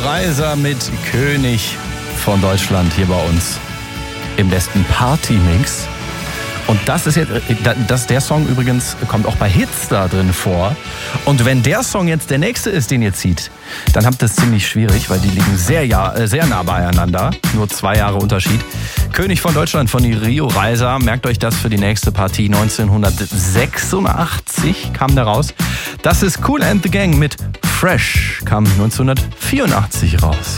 Reiser mit König von Deutschland hier bei uns im besten Party-Mix. Und das ist jetzt, der Song übrigens kommt auch bei Hits da drin vor. Und wenn der Song jetzt der nächste ist, den ihr zieht, dann habt ihr es ziemlich schwierig, weil die liegen sehr nah beieinander. Nur 2 Jahre Unterschied. König von Deutschland von Rio Reiser. Merkt euch das für die nächste Partie. 1986 kam der raus. Das ist Kool and the Gang mit Fresh. Kam 1984 raus.